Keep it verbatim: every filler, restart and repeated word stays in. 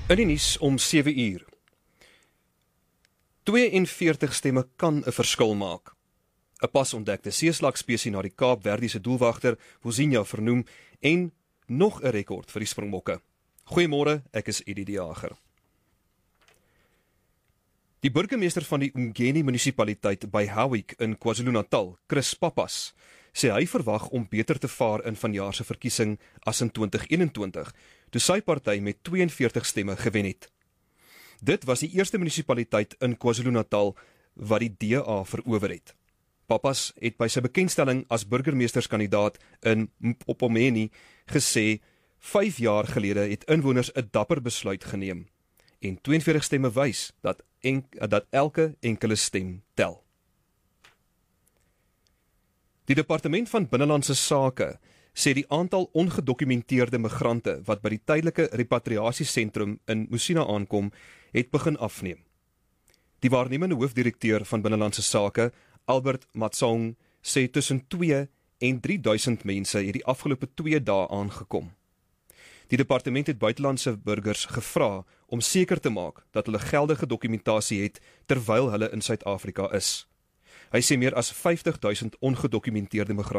In die nuus om sewe uur. tweeënveertig stemme kan 'n verskil maak. 'n Pas ontdekte seeslagspesie na die Kaapverdiese doelwagter Wozinja vernoem en nog 'n rekord vir die Springbokke. Goeiemôre, ek is Eddie die Jager. Die burgemeester van die Umgeni munisipaliteit by Howick in KwaZulu-Natal, Chris Pappas, sê hy verwag om beter te vaar in vanjaar se verkiesing as in twintig eenentwintig, toe sy party met tweeënveertig stemme gewen het. Dit was die eerste munisipaliteit in KwaZulu-Natal wat die D A verower het. Pappas het by sy bekendstelling as burgemeesterskandidaat in Mpophomeni gesê, vyf jaar gelede het inwoners 'n dapper besluit geneem en tweeënveertig stemme wys dat, en, dat elke enkele stem tel. Die Departement van Binnelandse Sake sê die aantal ongedokumenteerde migrante wat by die tydelike repatriasiesentrum in Musina aankom, het begin afneem. Die waarnemende hoofdirekteur van Binnelandse Sake, Albert Matsong, sê tussen twee en drie duisend mense het die afgelope twee dae aangekom. Die departement het buitelandse burgers gevra om seker te maak dat hulle geldige dokumentasie het terwyl hulle in Suid-Afrika is. Hy sê meer as vyftig duisend ongedokumenteerde migrante